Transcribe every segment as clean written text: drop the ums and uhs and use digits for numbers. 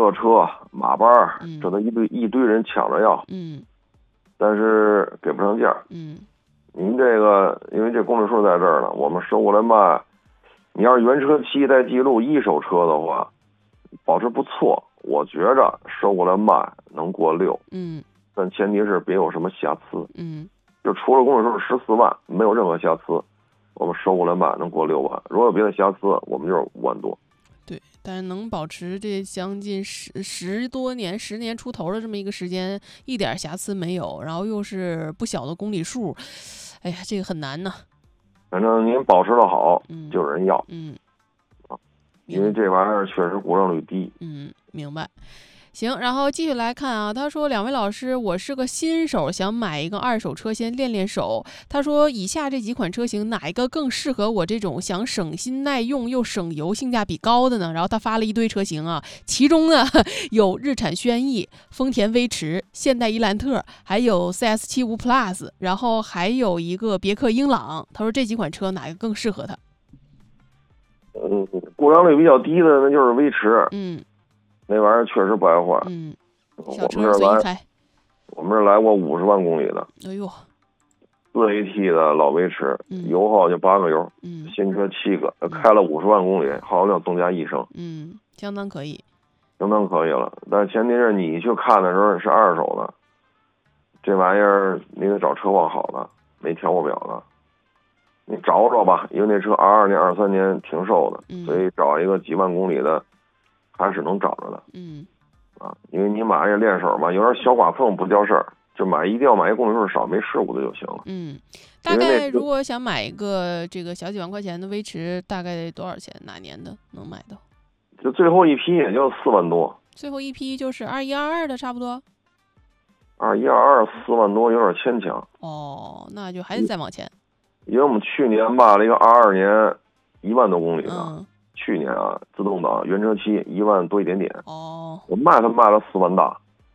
个车马班，这都一堆人抢着要，但是给不上价，您这个因为这公里数在这儿呢，我们收过来卖，你要是原车期带记录一手车的话，保持不错，我觉着收过来卖能过6，但前提是别有什么瑕疵，就除了公里数14万，没有任何瑕疵，我们收过来卖能过6万，如果有别的瑕疵，我们就是5万多。 对，但是能保持这将近十多年、10年出头的这么一个时间，一点瑕疵没有，然后又是不小的公里数，哎呀，这个很难呢。 反正您保持的好，就有人要，因为这玩意儿确实故障率低。 明白。行，然后继续来看啊，他说2位老师，我是个新手，想买一个2手车先练练手。他说以下这几款车型哪一个更适合我这种想省心耐用又省油性价比高的呢？然后他发了一堆车型啊，其中呢有日产轩逸、丰田威驰、现代伊兰特，还有 CS75 Plus， 然后还有一个别克英朗。他说这几款车哪一个更适合他？ 故障率比较低的那就是威驰，那玩意儿确实不爱坏。 小车随意开。 我们这来过50万公里的。 哎呦 ，4AT 的老威驰，油耗就8个油，新车7个，开了50万公里，耗油量增加1升。 相当可以。 相当可以了，但前提是你去看的时候是2手的，这玩意儿你得找车况好的，没调过表的。你找找吧，因为那车22年、23年停售的，所以找一个几万公里的。还是能找着的，因为你买也练手嘛，有点小剐蹭不叫事儿，就一定要买一公里数少、没事故的就行了。 大概如果想买一个这个小几万块钱的威驰，大概多少钱？哪年的能买到？ 就最后一批也就4万多。 最后一批就是21、22的，差不多。 21、22 4万多有点牵强。 哦，那就还得再往前。 因为我们去年卖了一个22年1万多公里的。去年啊，自动挡原车期1万多一点点，我卖了4万大，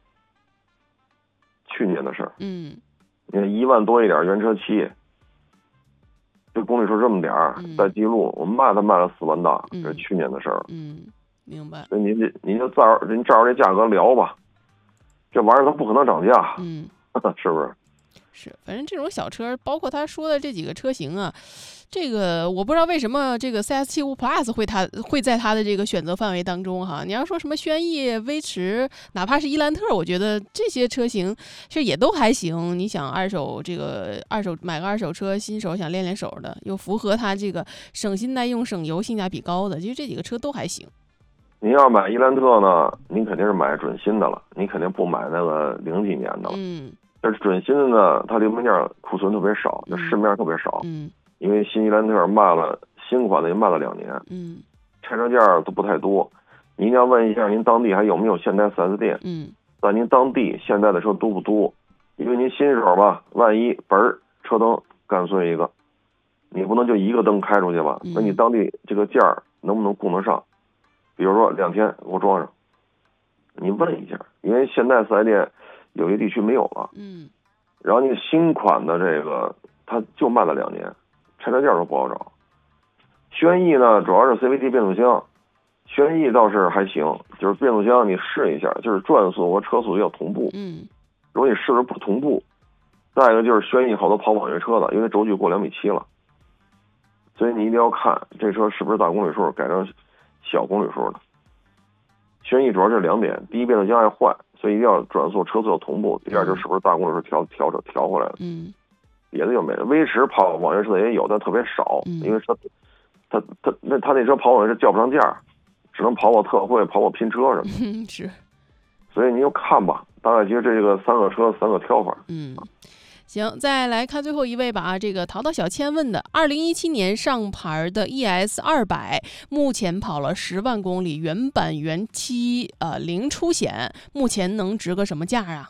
去年的事儿。你看1万多一点原车期，这公里数这么点儿，带记录，我们卖了4万大，这是去年的事儿。 明白。 所以您就照这价格聊吧，这玩意儿它不可能涨价，是不是？ 是，反正这种小车，包括他说的这几个车型啊，这个我不知道为什么这个 CS75 Plus 会在他的这个选择范围当中哈。你要说什么轩逸、威驰，哪怕是伊兰特，我觉得这些车型其实也都还行。你想买个二手车，新手想练练手的，又符合他这个省心耐用、省油、性价比高的，其实这几个车都还行。 您要买伊兰特呢，您肯定是买准新的了，你肯定不买那个0几年的了。但是准新的呢，它零部件库存特别少，就市面特别少。因为新伊兰特新款的也卖了2年。拆车件都不太多。您要问一下您当地还有没有现代 4S 店？在您当地现在的车多不多？因为您新手吧，万一车灯干碎一个，你不能就一个灯开出去吧？那你当地这个件能不能供得上？比如说2天给我装上，你问一下，因为现在 4S 店有些地区没有了。然后你新款的这个它就卖了2年，拆车件都不好找。轩逸呢，主要是 CVT 变速箱，轩逸倒是还行，就是变速箱你试一下，就是转速和车速要同步。如果你试着不同步，再一个就是轩逸好多跑网约车的，因为轴距过2.7米了，所以你一定要看这车是不是大公里数改成小公里数的。轩逸主要是2点，第一变速箱爱坏，所以一定要转速车速要同步，第二就是不是大公里数调回来了。别的就没了。威驰跑网约车也有，但特别少，因为他那车跑网约车叫不上价，只能跑我特惠，跑我拼车什么。 是， 所以你就看吧，大概其实这个3个车3个挑法。 行，再来看最后一位吧。这个淘淘小千问的，2017年上牌的 ES200，目前跑了10万公里，原版原漆零出险，目前能值个什么价啊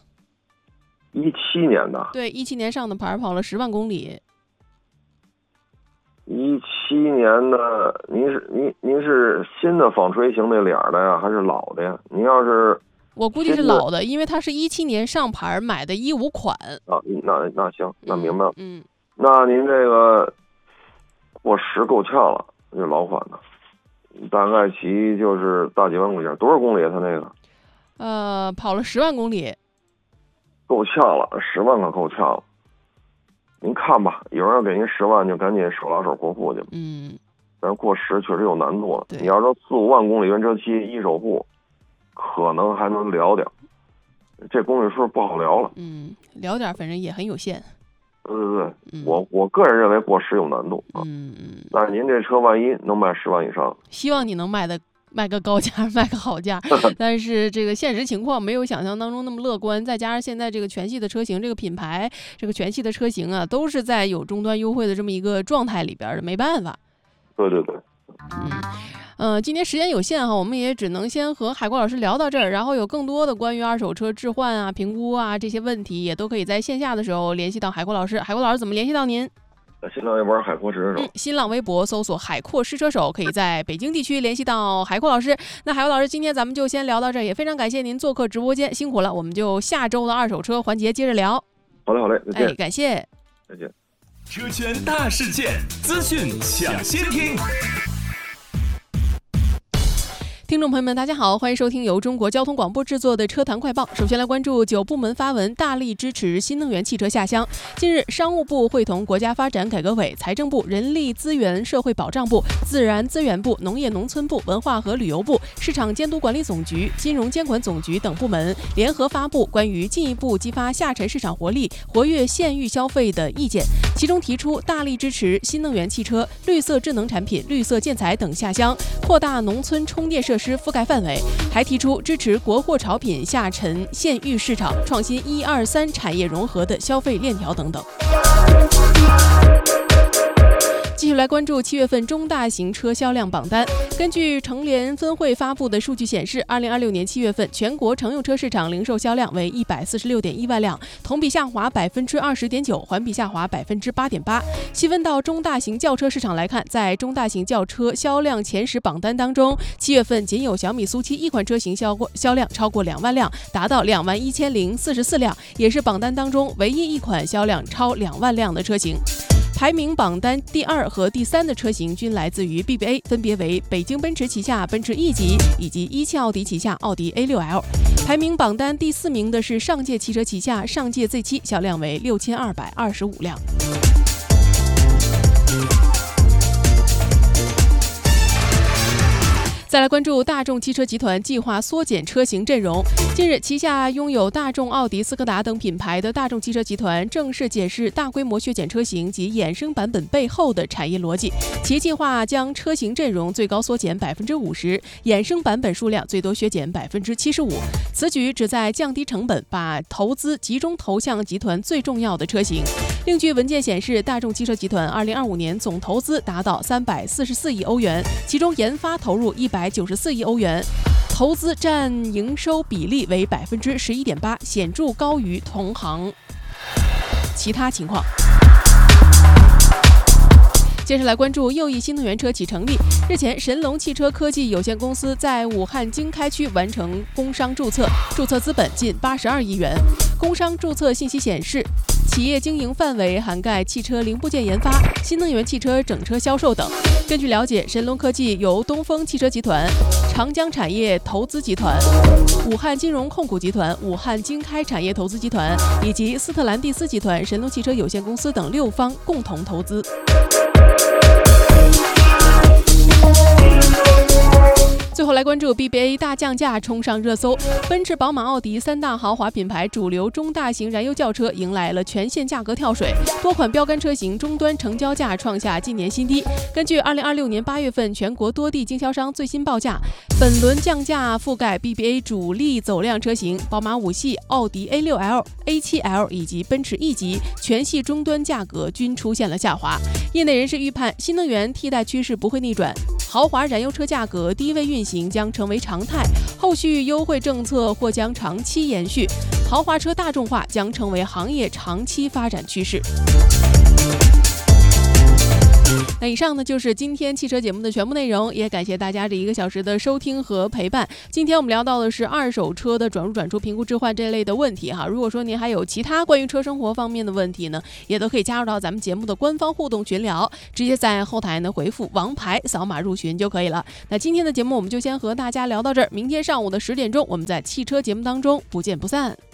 ？17年的。 对，17年上的牌，跑了10万公里。 17年的，您是新的纺锤型那脸的呀，还是老的呀？您要是我估计是老的，因为它是17年上牌买的15款啊。那行，那明白了。那您这个过10够呛了，这老款的大概骑就是大几万公里，多少公里他那个？ 跑了10万公里， 够呛了，10万可够呛了。您看吧，有人要给您10万，就赶紧手拉手过户去。但是过10确实有难度了。你要说4、5万公里原车期一手户，可能还能聊点，这公里数不好聊了。 聊点反正也很有限。 对，我个人认为过10有难度啊。但是您这车万一能卖10万以上， 希望你能卖个高价，卖个好价。但是这个现实情况没有想象当中那么乐观，再加上现在这个全系的车型，这个品牌这个全系的车型啊，都是在有终端优惠的这么一个状态里边的，没办法。 对。 今天时间有限哈，我们也只能先和海国老师聊到这儿。然后有更多的关于二手车置换啊、评估啊这些问题，也都可以在线下的时候联系到海国老师。海国老师怎么联系到您？ 新浪微博海阔试车手， 新浪微博搜索海阔试车手，可以在北京地区联系到海阔老师。那海阔老师，今天咱们就先聊到这儿，也非常感谢您做客直播间，辛苦了。我们就下周的二手车环节接着聊。 好嘞，再见。 感谢， 再见。 车圈大事件，资讯抢先听。 听众朋友们，大家好，欢迎收听由中国交通广播制作的车坛快报。首先来关注9部门发文，大力支持新能源汽车下乡。近日，商务部会同国家发展改革委、财政部、人力资源社会保障部、自然资源部、农业农村部、文化和旅游部、市场监督管理总局、金融监管总局等部门联合发布关于进一步激发下沉市场活力、活跃县域消费的意见。其中提出大力支持新能源汽车、绿色智能产品、绿色建材等下乡，扩大农村充电设施覆盖范围，还提出支持国货潮品下沉县域市场，创新1、2、3产业融合的消费链条等等。继续来关注7月份中大型车销量榜单。根据乘联分会发布的数据显示，2026年7月份全国乘用车市场零售销量为146.1万辆，同比下滑20.9%，环比下滑8.8%。细分到中大型轿车市场来看，在中大型轿车销量前10榜单当中，7月份仅有小米苏7一款车型销量超过2万辆，达到21044辆，也是榜单当中唯一一款销量超2万辆的车型。排名榜单第2和第3的车型均来自于 BBA， 分别为北京奔驰旗下奔驰 E 级以及17奥迪旗下奥迪 A6L。排名榜单第4名的是上界汽车旗下上界 Z7， 销量为6225辆。再来关注大众汽车集团计划缩减车型阵容。近日，旗下拥有大众、奥迪、斯柯达等品牌的大众汽车集团正式解释大规模削减车型及衍生版本背后的产业逻辑。其计划将车型阵容最高缩减50%，衍生版本数量最多削减75%。此举旨在降低成本，把投资集中投向集团最重要的车型。另据文件显示，大众汽车集团2025年总投资达到344亿欧元，其中研发投入194亿欧元，投资占营收比例为11.8%，显著高于同行。其他情况。接着来关注右翼新能源车企成立。日前，神龙汽车科技有限公司在武汉经开区完成工商注册，注册资本近82亿元。工商注册信息显示，企业经营范围涵盖汽车零部件研发、新能源汽车整车销售等。根据了解，神龙科技由东风汽车集团、长江产业投资集团、武汉金融控股集团、武汉经开产业投资集团以及斯特兰蒂斯集团、神龙汽车有限公司等6方共同投资。最后来关注 BBA 大降价冲上热搜，奔驰、宝马、奥迪3大豪华品牌主流中大型燃油轿车迎来了全线价格跳水，多款标杆车型终端成交价创下今年新低。根据2026年8月份全国多地经销商最新报价，本轮降价覆盖 BBA 主力走量车型宝马5系、奥迪 A6L、A7L 以及奔驰 E 级，全系终端价格均出现了下滑。业内人士预判，新能源替代趋势不会逆转，豪华燃油车价格低位运行将成为常态，后续优惠政策或将长期延续，豪华车大众化将成为行业长期发展趋势。那那以上呢就是今天汽车节目的全部内容，也感谢大家这1个小时的收听和陪伴。今天我们聊到的是二手车的转入转出、评估置换这类的问题哈。如果说您还有其他关于车生活方面的问题呢，也都可以加入到咱们节目的官方互动群聊，直接在后台呢回复王牌扫码入群就可以了。那今天的节目我们就先和大家聊到这儿，明天上午的10点钟我们在汽车节目当中不见不散。